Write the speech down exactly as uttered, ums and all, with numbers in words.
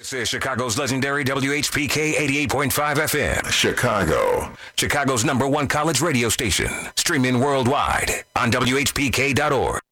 This is Chicago's legendary W H P K eighty-eight point five F M. Chicago. Chicago's number one college radio station. Streaming worldwide on W H P K dot org.